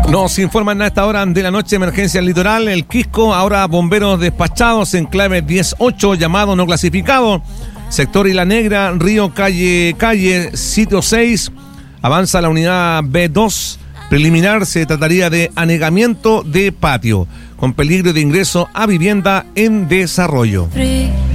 Nos informan a esta hora de la noche, emergencia al litoral, el Quisco, ahora bomberos despachados, enclave 18, llamado no clasificado, sector Isla Negra, Río Calle, sitio 6, avanza la unidad B2, preliminar se trataría de anegamiento de patio, con peligro de ingreso a vivienda en desarrollo.